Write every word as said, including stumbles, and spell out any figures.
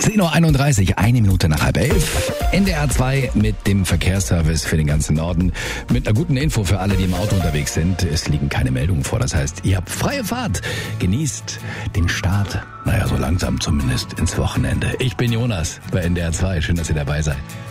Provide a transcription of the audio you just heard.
zehn Uhr einunddreißig, eine Minute nach halb elf. N D R zwei mit dem Verkehrsservice für den ganzen Norden. Mit einer guten Info für alle, die im Auto unterwegs sind. Es liegen keine Meldungen vor. Das heißt, ihr habt freie Fahrt. Genießt den Start, naja, so langsam zumindest, ins Wochenende. Ich bin Jonas bei N D R zwei. Schön, dass ihr dabei seid.